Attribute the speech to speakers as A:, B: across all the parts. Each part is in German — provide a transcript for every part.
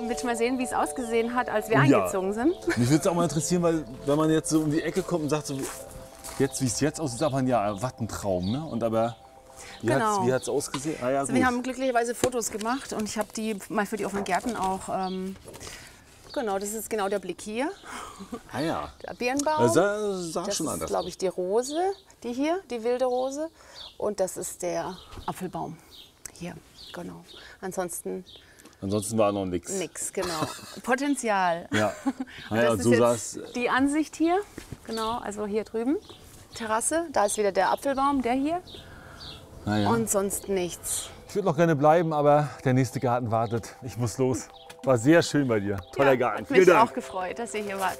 A: Willst du mal sehen, wie es ausgesehen hat, als wir eingezogen sind?
B: Mich würde es auch mal interessieren, weil wenn man jetzt so um die Ecke kommt und sagt, so, jetzt, wie es jetzt aussieht, sagt man ja, was ein Traum. Ne? Und aber wie hat es ausgesehen? Ah, ja,
A: also wir haben glücklicherweise Fotos gemacht und ich habe die mal für die offenen Gärten auch. Genau, das ist genau der Blick hier.
B: Ah ja.
A: Der Birnbaum.
B: Das sah
A: Das
B: schon
A: ist,
B: anders.
A: glaube ich, die Rose, die hier, die wilde Rose. Und das ist der Apfelbaum. Hier, genau. Ansonsten
B: war noch nichts.
A: nix, genau. Potenzial.
B: Ja.
A: Und
B: Ja,
A: das
B: so
A: ist
B: sah's.
A: jetzt die Ansicht hier. Genau, also hier drüben. Terrasse, da ist wieder der Apfelbaum, der hier.
B: Ja.
A: Und sonst nichts.
B: Ich würde noch gerne bleiben, aber der nächste Garten wartet. Ich muss los. War sehr schön bei dir. Toller
A: Ja,
B: Garten.
A: hat
B: Vielen
A: mich
B: Dank.
A: auch gefreut, dass ihr hier wart.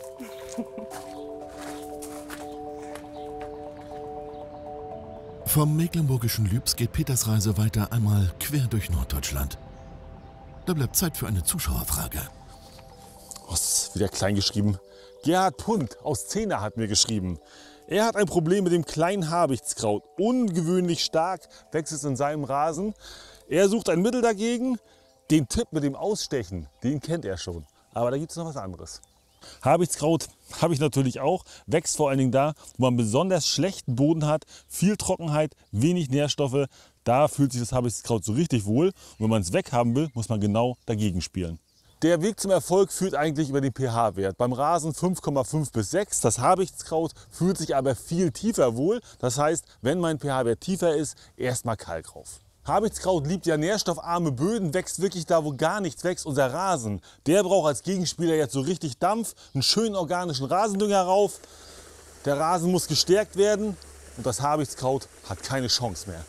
C: Vom mecklenburgischen Lübs geht Peters Reise weiter einmal quer durch Norddeutschland. Da bleibt Zeit für eine Zuschauerfrage.
B: Oh, das ist wieder klein geschrieben. Gerhard Pund aus Zehner hat mir geschrieben. Er hat ein Problem mit dem kleinen Habichtskraut. Ungewöhnlich stark wächst es in seinem Rasen. Er sucht ein Mittel dagegen. Den Tipp mit dem Ausstechen, den kennt er schon. Aber da gibt es noch was anderes. Habichtskraut habe ich natürlich auch. Wächst vor allen Dingen da, wo man besonders schlechten Boden hat, viel Trockenheit, wenig Nährstoffe. Da fühlt sich das Habichtskraut so richtig wohl. Und wenn man es weghaben will, muss man genau dagegen spielen. Der Weg zum Erfolg führt eigentlich über den pH-Wert. Beim Rasen 5,5 bis 6. Das Habichtskraut fühlt sich aber viel tiefer wohl. Das heißt, wenn mein pH-Wert tiefer ist, erstmal Kalk rauf. Habichtskraut liebt ja nährstoffarme Böden, wächst wirklich da, wo gar nichts wächst. Unser Rasen, der braucht als Gegenspieler jetzt so richtig Dampf, einen schönen organischen Rasendünger rauf. Der Rasen muss gestärkt werden und das Habichtskraut hat keine Chance mehr.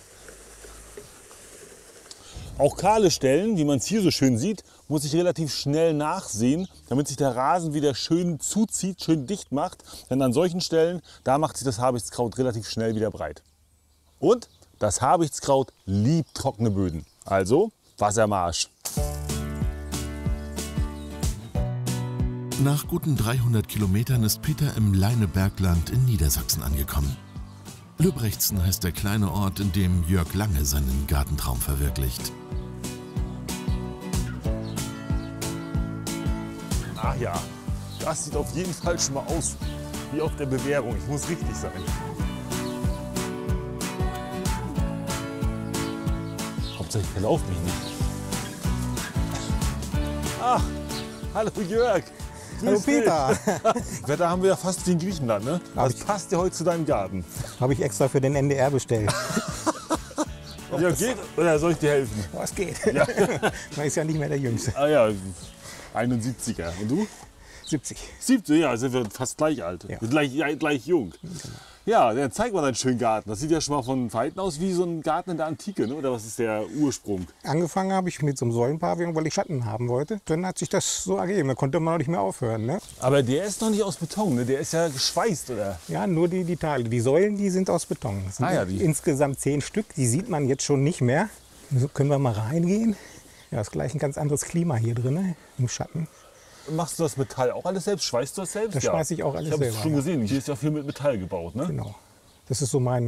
B: Auch kahle Stellen, wie man es hier so schön sieht, muss ich relativ schnell nachsehen, damit sich der Rasen wieder schön zuzieht, schön dicht macht. Denn an solchen Stellen, da macht sich das Habichtskraut relativ schnell wieder breit. Und das Habichtskraut liebt trockene Böden. Also Wassermarsch.
C: Nach guten 300 Kilometern ist Peter im Leinebergland in Niedersachsen angekommen. Lübrechtsen heißt der kleine Ort, in dem Jörg Lange seinen Gartentraum verwirklicht.
B: Ach ja, das sieht auf jeden Fall schon mal aus wie auf der Bewerbung. Ich muss richtig sein. Hauptsache ich verlaufe mich nicht. Ach, hallo Jörg.
D: Hallo Peter.
B: Wetter haben wir ja fast wie in Griechenland, ne? Das passt ja heute zu deinem Garten.
D: Habe ich extra für den NDR bestellt.
B: Ja, geht? Oder soll ich dir helfen?
D: Was geht?
B: Ja.
D: Man ist ja nicht mehr der Jüngste.
B: Ah ja, 71er. Und du?
D: 70.
B: 70, ja, sind wir fast gleich alt.
D: Ja.
B: Gleich jung. Ja, dann zeig mal deinen schönen Garten. Das sieht ja schon mal von Weitem aus wie so ein Garten in der Antike, ne? Oder was ist der Ursprung?
D: Angefangen habe ich mit so einem Säulenpavillon, weil ich Schatten haben wollte. Dann hat sich das so ergeben. Da konnte man auch nicht mehr aufhören. Ne?
B: Aber der ist noch nicht aus Beton, ne? Der ist ja geschweißt, oder?
D: Ja, nur die Teile. Die Säulen, die sind aus Beton. Das sind insgesamt 10 Stück. Die sieht man jetzt schon nicht mehr. So können wir mal reingehen. Ja, ist gleich ein ganz anderes Klima hier drin, im Schatten.
B: Machst du das Metall auch alles selbst? Schweißt du das selbst?
D: Das schweiße ich auch alles
B: selber. Ich habe
D: selber.
B: schon gesehen, hier ist ja viel mit Metall gebaut, ne?
D: Genau. Das ist so mein